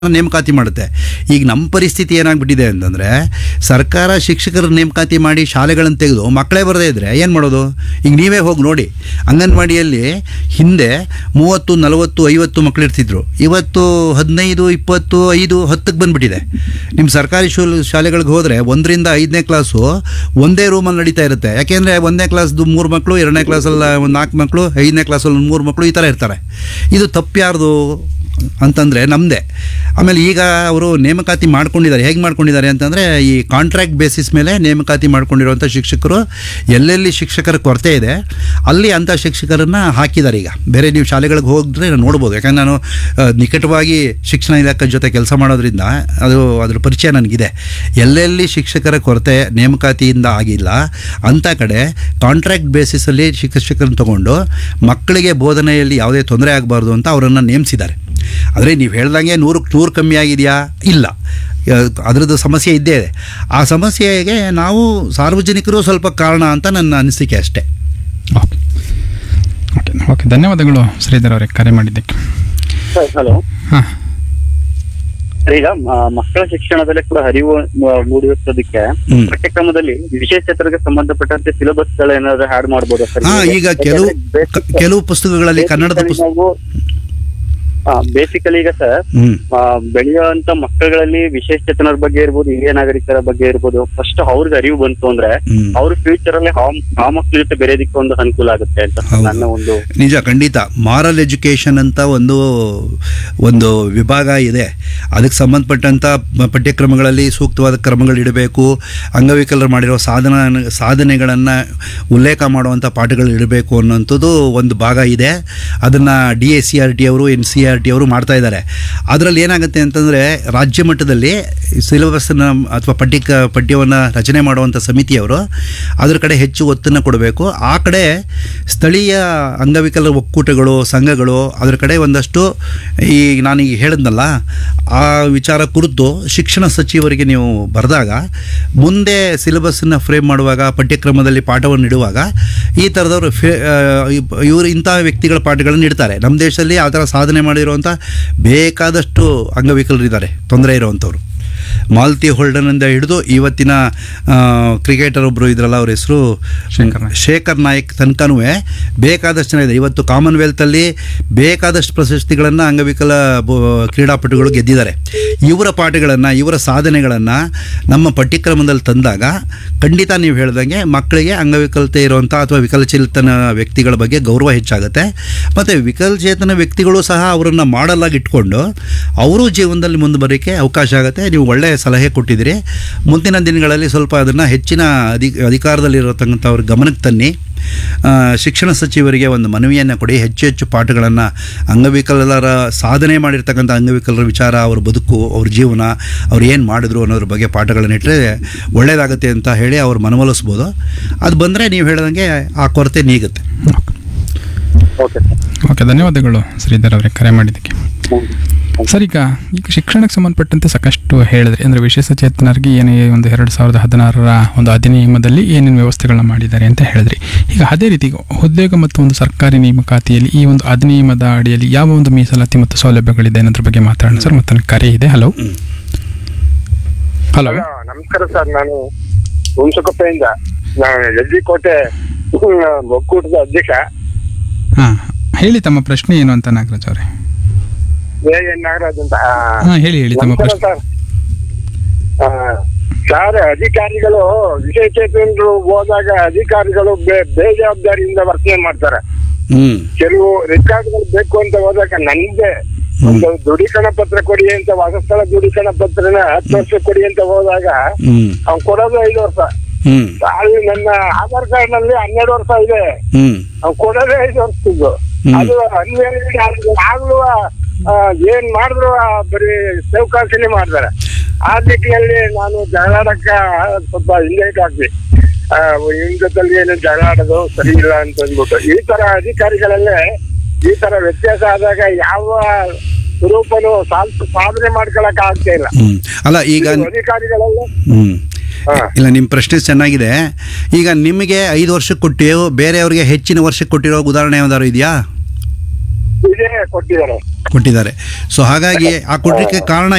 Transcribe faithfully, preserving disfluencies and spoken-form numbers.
ನೇಮಕಾತಿ ಮಾಡುತ್ತೆ. ಈಗ ನಮ್ಮ ಪರಿಸ್ಥಿತಿ ಏನಾಗ್ಬಿಟ್ಟಿದೆ ಅಂತಂದರೆ, ಸರ್ಕಾರ ಶಿಕ್ಷಕರ ನೇಮಕಾತಿ ಮಾಡಿ ಶಾಲೆಗಳನ್ನು ತೆಗೆದು ಮಕ್ಕಳೇ ಬರದೇ ಇದ್ದರೆ ಏನು ಮಾಡೋದು? ಈಗ ನೀವೇ ಹೋಗಿ ನೋಡಿ, ಅಂಗನವಾಡಿಯಲ್ಲಿ ಹಿಂದೆ ಮೂವತ್ತು ನಲವತ್ತು ಐವತ್ತು ಮಕ್ಕಳು ಇರ್ತಿದ್ರು, ಇವತ್ತು ಹದಿನೈದು ಇಪ್ಪತ್ತು ಐದು ಹತ್ತಕ್ಕೆ ಬಂದುಬಿಟ್ಟಿದೆ. ನಿಮ್ಮ ಸರ್ಕಾರಿ ಶೂ ಶಾಲೆಗಳಿಗೆ ಹೋದರೆ ಒಂದರಿಂದ ಐದನೇ ಕ್ಲಾಸು ಒಂದೇ ರೂಮಲ್ಲಿ ನಡೀತಾ ಇರುತ್ತೆ. ಯಾಕೆಂದರೆ ಒಂದನೇ ಕ್ಲಾಸ್ದು ಮೂರು ಮಕ್ಕಳು, ಎರಡನೇ ಕ್ಲಾಸಲ್ಲಿ ಒಂದು ನಾಲ್ಕು ಮಕ್ಕಳು, ಐದನೇ ಕ್ಲಾಸಲ್ಲಿ ಒಂದು ಮೂರು ಮಕ್ಕಳು ಈ ಥರ ಇರ್ತಾರೆ. ಇದು ತಪ್ಪು ಯಾರ್ದು ಅಂತಂದರೆ ನಮ್ಮದೇ. ಆಮೇಲೆ ಈಗ ಅವರು ನೇಮಕಾತಿ ಮಾಡ್ಕೊಂಡಿದ್ದಾರೆ. ಹೇಗೆ ಮಾಡ್ಕೊಂಡಿದ್ದಾರೆ ಅಂತಂದರೆ, ಈ ಕಾಂಟ್ರಾಕ್ಟ್ ಬೇಸಿಸ್ ಮೇಲೆ ನೇಮಕಾತಿ ಮಾಡ್ಕೊಂಡಿರುವಂಥ ಶಿಕ್ಷಕರು, ಎಲ್ಲೆಲ್ಲಿ ಶಿಕ್ಷಕರ ಕೊರತೆ ಇದೆ ಅಲ್ಲಿ ಅಂಥ ಶಿಕ್ಷಕರನ್ನು ಹಾಕಿದ್ದಾರೆ. ಈಗ ಬೇರೆ ನೀವು ಶಾಲೆಗಳಿಗೆ ಹೋಗಿದ್ರೆ ನೋಡ್ಬೋದು, ಯಾಕಂದರೆ ನಾನು ನಿಕಟವಾಗಿ ಶಿಕ್ಷಣ ಇಲಾಖೆ ಜೊತೆ ಕೆಲಸ ಮಾಡೋದ್ರಿಂದ ಅದು ಅದ್ರ ಪರಿಚಯ ನನಗಿದೆ. ಎಲ್ಲೆಲ್ಲಿ ಶಿಕ್ಷಕರ ಕೊರತೆ ನೇಮಕಾತಿಯಿಂದ ಆಗಿಲ್ಲ ಅಂಥ ಕಡೆ ಕಾಂಟ್ರಾಕ್ಟ್ ಬೇಸಿಸಲ್ಲಿ ಶಿಕ್ಷಕರನ್ನು ತಗೊಂಡು ಮಕ್ಕಳಿಗೆ ಬೋಧನೆಯಲ್ಲಿ ಯಾವುದೇ ತೊಂದರೆ ಆಗಬಾರ್ದು ಅಂತ ಅವರನ್ನು ನೇಮಿಸಿದ್ದಾರೆ. ಆದರೆ ನೀವು ಹೇಳ್ದಂಗೆ ನೂರಕ್ಕೆ ನೂರು ಕಮ್ಮಿ ಆಗಿದೆಯಾ? ಇಲ್ಲ, ಅದರದ್ದು ಸಮಸ್ಯೆ ಇದ್ದೇ ಇದೆ. ಆ ಸಮಸ್ಯೆಗೆ ನಾವು ಸಾರ್ವಜನಿಕರು ಸ್ವಲ್ಪ ಕಾರಣ ಅಂತ ನನ್ನ ಅನಿಸಿಕೆ ಅಷ್ಟೇ. ಓಕೆ ಓಕೆ ಓಕೆ ಧನ್ಯವಾದಗಳು ಶ್ರೀಧರ್ ಅವರೇ, ಕರೆ ಮಾಡಿದ್ದಕ್ಕೆ. ಹಲೋ. ಹಾಂ, ಈಗ ಮಕ್ಕಳ ಶಿಕ್ಷಣದಲ್ಲಿ ಕೂಡ ಅರಿವು ಮೂಡಿಸೋದಕ್ಕೆ ಪಠ್ಯಕ್ರಮದಲ್ಲಿ ವಿಶೇಷಚೇತನರಿಗೆ ಸಂಬಂಧಪಟ್ಟಂತೆ ಸಿಲೆಬಸ್ ಗಳು ಏನಾದ್ರು ಆಡ್ ಮಾಡ್ಬೋದಾ ಸರ್? ಹಾಂ, ಈಗ ಕೆಲವು ಕೆಲವು ಪುಸ್ತಕಗಳಲ್ಲಿ ಕನ್ನಡದ ಪುಸ್ತಕ ಬೇಸಿಕಲಿ ಈಗ ಸರ್ ಬೆಳೆಯುವಂತ ಮಕ್ಕಳುಗಳಲ್ಲಿ ವಿಶೇಷಚೇತನರ ಬಗ್ಗೆ ಇರ್ಬೋದು, ಹಿರಿಯ ನಾಗರಿಕರ ಬಗ್ಗೆ ಇರ್ಬೋದು, ಫಸ್ಟ್ ಅವ್ರಿಗೆ ಅರಿವು ಬಂತು ಅಂದ್ರೆ ಅವ್ರ ಫ್ಯೂಚರ್ ಅಲ್ಲಿ ಆ ಮಕ್ಕಳ ಜೊತೆ ಬೆರೆಯೋದಕ್ಕೆ ಒಂದು ಅನುಕೂಲ ಆಗುತ್ತೆ ಅಂತ ನನ್ನ ಒಂದು. ನಿಜ, ಖಂಡಿತ. ಮಾರಲ್ ಎಜುಕೇಶನ್ ಅಂತ ಒಂದು ಒಂದು ವಿಭಾಗ ಇದೆ. ಅದಕ್ಕೆ ಸಂಬಂಧಪಟ್ಟಂಥ ಪಠ್ಯಕ್ರಮಗಳಲ್ಲಿ ಸೂಕ್ತವಾದ ಕ್ರಮಗಳಿಡಬೇಕು. ಅಂಗವಿಕಲರು ಮಾಡಿರೋ ಸಾಧನ ಸಾಧನೆಗಳನ್ನು ಉಲ್ಲೇಖ ಮಾಡುವಂಥ ಪಾಠಗಳು ಇಡಬೇಕು ಅನ್ನೋಂಥದ್ದು ಒಂದು ಭಾಗ ಇದೆ. ಅದನ್ನು D S C R T ಅವರು, ಎನ್ ಸಿ ಆರ್ ಟಿ ಅವರು ಮಾಡ್ತಾ ಇದ್ದಾರೆ. ಅದರಲ್ಲಿ ಏನಾಗುತ್ತೆ ಅಂತಂದರೆ, ರಾಜ್ಯ ಮಟ್ಟದಲ್ಲಿ ಸಿಲೆಬಸ್ನ ಅಥವಾ ಪಠ್ಯ ಪಠ್ಯವನ್ನು ರಚನೆ ಮಾಡುವಂಥ ಸಮಿತಿಯವರು ಅದರ ಕಡೆ ಹೆಚ್ಚು ಒತ್ತನ್ನು ಕೊಡಬೇಕು. ಆ ಕಡೆ ಸ್ಥಳೀಯ ಅಂಗವಿಕಲರ ಒಕ್ಕೂಟಗಳು, ಸಂಘಗಳು ಅದರ ಕಡೆ ಒಂದಷ್ಟು, ಈ ನಾನೀಗ ಹೇಳಿದ್ನಲ್ಲ ಆ ವಿಚಾರ ಕುರಿತು ಶಿಕ್ಷಣ ಸಚಿವರಿಗೆ ನೀವು ಬರೆದಾಗ, ಮುಂದೆ ಸಿಲೆಬಸ್ಸನ್ನು ಫ್ರೇಮ್ ಮಾಡುವಾಗ, ಪಠ್ಯಕ್ರಮದಲ್ಲಿ ಪಾಠವನ್ನು ಇಡುವಾಗ ಈ ಥರದವರು ಫೇ ಇವರು ಇಂಥ ವ್ಯಕ್ತಿಗಳ ಪಾಠಗಳನ್ನು ಇಡ್ತಾರೆ. ನಮ್ಮ ದೇಶದಲ್ಲಿ ಆ ಥರ ಸಾಧನೆ ಮಾಡಿರುವಂಥ ಬೇಕಾದಷ್ಟು ಅಂಗವಿಕಲರಿದ್ದಾರೆ, ತೊಂದರೆ ಇರುವಂಥವ್ರು. ಮಾಲ್ತಿ ಹೋಲ್ಡನ್ನಿಂದ ಹಿಡಿದು ಇವತ್ತಿನ ಕ್ರಿಕೆಟರ್ ಒಬ್ಬರು ಇದ್ರಲ್ಲ, ಅವ್ರ ಹೆಸರು ಶೇಖರ್ ಶೇಖರ್ ನಾಯಕ್ ತನಕನೂ ಬೇಕಾದಷ್ಟು ಜನ ಇದೆ. ಇವತ್ತು ಕಾಮನ್ವೆಲ್ತಲ್ಲಿ ಬೇಕಾದಷ್ಟು ಪ್ರಶಸ್ತಿಗಳನ್ನು ಅಂಗವಿಕಲ ಕ್ರೀಡಾಪಟುಗಳು ಗೆದ್ದಿದ್ದಾರೆ. ಇವರ ಪಾಠಗಳನ್ನು, ಇವರ ಸಾಧನೆಗಳನ್ನು ನಮ್ಮ ಪಠ್ಯಕ್ರಮದಲ್ಲಿ ತಂದಾಗ ಖಂಡಿತ ನೀವು ಹೇಳ್ದಂಗೆ ಮಕ್ಕಳಿಗೆ ಅಂಗವಿಕಲತೆ ಇರುವಂಥ ಅಥವಾ ವಿಕಲಚೇತನ ವ್ಯಕ್ತಿಗಳ ಬಗ್ಗೆ ಗೌರವ ಹೆಚ್ಚಾಗುತ್ತೆ. ಮತ್ತು ವಿಕಲಚೇತನ ವ್ಯಕ್ತಿಗಳು ಸಹ ಅವರನ್ನು ಮಾಡಲಾಗಿ ಇಟ್ಕೊಂಡು ಅವರು ಜೀವನದಲ್ಲಿ ಮುಂದೆ ಬರೋಕ್ಕೆ ಅವಕಾಶ ಆಗುತ್ತೆ. ನೀವು ಒಳ್ಳೆಯ ಸಲಹೆ ಕೊಟ್ಟಿದ್ದೀರಿ. ಮುಂದಿನ ದಿನಗಳಲ್ಲಿ ಸ್ವಲ್ಪ ಅದನ್ನು ಹೆಚ್ಚಿನ ಅಧಿ ಅಧಿಕಾರದಲ್ಲಿರತಕ್ಕಂಥವ್ರ ಗಮನಕ್ಕೆ ತನ್ನಿ. ಶಿಕ್ಷಣ ಸಚಿವರಿಗೆ ಒಂದು ಮನವಿಯನ್ನು ಕೊಡಿ. ಹೆಚ್ಚು ಹೆಚ್ಚು ಪಾಠಗಳನ್ನು ಅಂಗವಿಕಲರ ಸಾಧನೆ ಮಾಡಿರ್ತಕ್ಕಂಥ ಅಂಗವಿಕಲರ ವಿಚಾರ, ಅವ್ರ ಬದುಕು, ಅವ್ರ ಜೀವನ, ಅವ್ರು ಏನು ಮಾಡಿದ್ರು ಅನ್ನೋದ್ರ ಬಗ್ಗೆ ಪಾಠಗಳನ್ನು ಇಟ್ಟರೆ ಒಳ್ಳೆಯದಾಗುತ್ತೆ ಅಂತ ಹೇಳಿ ಅವ್ರು ಮನವೊಲಿಸ್ಬೋದು. ಅದು ಬಂದರೆ ನೀವು ಹೇಳ್ದಂಗೆ ಆ ಕೊರತೆ ನೀಗುತ್ತೆ. ಓಕೆ, ಧನ್ಯವಾದಗಳು ಶ್ರೀಧರ್ ಅವರೇ, ಕರೆ ಮಾಡಿದ್ದಕ್ಕೆ. ಸರ್, ಈಗ ಈಗ ಶಿಕ್ಷಣಕ್ಕೆ ಸಂಬಂಧಪಟ್ಟಂತೆ ಸಾಕಷ್ಟು ಹೇಳಿದ್ರಿ. ಅಂದರೆ ವಿಶೇಷ ಚೇತನರಿಗೆ ಏನೇ ಒಂದು ಎರಡು ಸಾವಿರದ ಹದಿನಾರರ ಒಂದು ಅಧಿನಿಯಮದಲ್ಲಿ ಏನೇನು ವ್ಯವಸ್ಥೆಗಳನ್ನ ಮಾಡಿದ್ದಾರೆ ಅಂತ ಹೇಳಿದ್ರಿ. ಈಗ ಅದೇ ರೀತಿ ಉದ್ಯೋಗ ಮತ್ತು ಒಂದು ಸರ್ಕಾರಿ ನೇಮಕಾತಿಯಲ್ಲಿ ಈ ಒಂದು ಅಧಿನಿಯಮದ ಅಡಿಯಲ್ಲಿ ಯಾವ ಒಂದು ಮೀಸಲಾತಿ ಮತ್ತು ಸೌಲಭ್ಯಗಳಿದೆ ಅನ್ನೋದ್ರ ಬಗ್ಗೆ ಮಾತಾಡೋಣ ಸರ್. ಮತ್ತೆ ಕರೆ ಇದೆ. ಹಲೋ ಹಲೋ ನಮಸ್ಕಾರ ಸರ್, ನಾನು ಹುಣಸಕೊಪ್ಪೆಯಿಂದ ಎಲ್ ಜಿ ಕೋಟೆ ಒಕ್ಕೂಟದ ಅಧ್ಯಕ್ಷ. ಹಾಂ, ಹೇಳಿ ತಮ್ಮ ಪ್ರಶ್ನೆ ಏನು ಅಂತ ನಾಗರಾಜ್ ಅವರೇ. ಎ ಎನ್ ನಾಗರಾಜ್ ಅಂತ. ಹಾಂ, ಹೇಳಿ ಹೇಳಿ ತಮ್ಮ ಪ್ರಶ್ನೆ. ಸರ್ ಸರ್ ಅಧಿಕಾರಿಗಳು ವಿಶೇಷಚೇತನರು ಹೋದಾಗ ಅಧಿಕಾರಿಗಳು ಬೇಜವಾಬ್ದಾರಿಯಿಂದ ವರ್ತನೆ ಮಾಡ್ತಾರೆ. ಕೆಲವು ರೆಕಾರ್ಡ್ಗಳು ಬೇಕು ಅಂತ ಹೋದಾಗ ನಂದೇ ಒಂದು ದೃಢೀಕರಣ ಪತ್ರ ಕೊಡಿ ಅಂತ, ವಾಸಸ್ಥಳ ದೃಢೀಕರಣ ಪತ್ರನ ಹತ್ತು ವರ್ಷ ಕೊಡಿ ಅಂತ ಹೋದಾಗ ಅವ್ನು ಕೊಡೋದು ಐದು ವರ್ಷ. ಅಲ್ಲಿ ನನ್ನ ಆಧಾರ್ ಕಾರ್ಡ್ ನಲ್ಲಿ ಹನ್ನೆರಡು ವರ್ಷ ಇದೆ, ಅವ್ನು ಕೊಡೋದೇ ಐದು ವರ್ಷದ್ದು. ಅದು ಅನ್ವೇಷಣೆ ಆಗ್ಲೂ ಏನ್ ಮಾಡಿದ್ರು ಬರೀ ಚೌಕಾಸಿನೇ ಮಾಡ್ತಾರೆ. ಆ ದಿಕ್ಕಿನಲ್ಲಿ ನಾನು ಜಗಳಾಡಕ್ಕ ಸ್ವಲ್ಪ ಹಿಂದೆ ಹಾಕ್ವಿ, ಇವ್ನ ಜೊತೆಲಿ ಏನು ಜಗಳಾಡೋದು ಸರಿ ಇಲ್ಲ ಅಂತ ಅಂದ್ಬಿಟ್ಟು. ಈ ತರ ಅಧಿಕಾರಿಗಳಲ್ಲೇ ಈ ತರ ವ್ಯತ್ಯಾಸ ಆದಾಗ ಯಾವ ಸ್ವರೂಪನು ಸಾಧನೆ ಮಾಡ್ಕೊಳಕ್ ಆಗ್ತಾ ಇಲ್ಲ. ಅಲ್ಲ, ಈಗ ಅಧಿಕಾರಿಗಳೆಲ್ಲ ಇಲ್ಲ, ನಿಮ್ಮ ಪ್ರಶ್ನೆ ಚೆನ್ನಾಗಿದೆ. ಈಗ ನಿಮಗೆ ಐದು ವರ್ಷಕ್ಕೆ ಕೊಟ್ಟಿರೋ, ಬೇರೆಯವ್ರಿಗೆ ಹೆಚ್ಚಿನ ವರ್ಷಕ್ಕೆ ಕೊಟ್ಟಿರೋ ಉದಾಹರಣೆ ಯಾವ್ದಾದ್ರು ಇದೆಯಾ? ಇದೇ ಕೊಟ್ಟಿದ್ದಾರೆ. ಕೊಟ್ಟಿದ್ದಾರೆ. ಸೊ ಹಾಗಾಗಿ ಆ ಕೊಡಲಿಕ್ಕೆ ಕಾರಣ